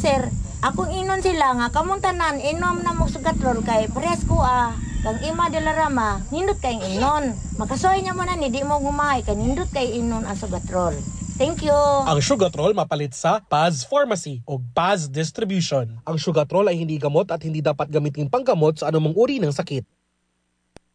sir, akong inon sila nga kamuntanan inom na mo sugatrol kay parehas ko kang ima de la rama nindot kay inon. Makasoy nya mo na ni di mo gumay kay nindot kay inon ang sugatrol. Thank you. Ang Sugatrol mapalit sa Paz Pharmacy o Paz Distribution. Ang Sugatrol ay hindi gamot at hindi dapat gamitin panggamot sa anumang uri ng sakit.